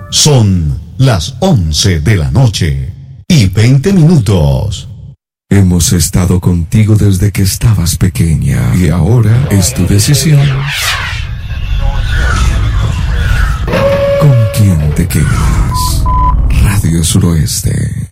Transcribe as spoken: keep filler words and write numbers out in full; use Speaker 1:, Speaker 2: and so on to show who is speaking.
Speaker 1: Son las once de la noche y veinte minutos.
Speaker 2: Hemos estado contigo desde que estabas pequeña y ahora es tu decisión. ¿Con quién te quedas? Radio Suroeste.